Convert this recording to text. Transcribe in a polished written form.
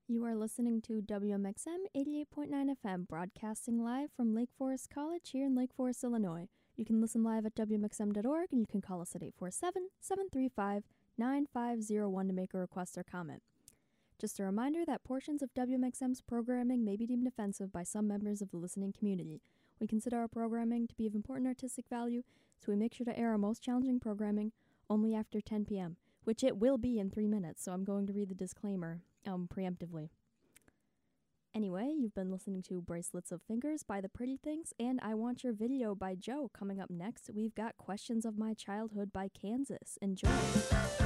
You are listening to WMXM 88.9 FM, broadcasting live from Lake Forest College here in Lake Forest, Illinois. You can listen live at WMXM.org, and you can call us at 847-735-9501 to make a request or comment. Just a reminder that portions of WMXM's programming may be deemed offensive by some members of the listening community. We consider our programming to be of important artistic value, so we make sure to air our most challenging programming only after 10 p.m., which it will be in 3 minutes, so I'm going to read the disclaimer preemptively. Anyway, you've been listening to Bracelets of Fingers by The Pretty Things, and I Want Your Video by Joe. Coming up next, we've got Questions of My Childhood by Kansas. Enjoy!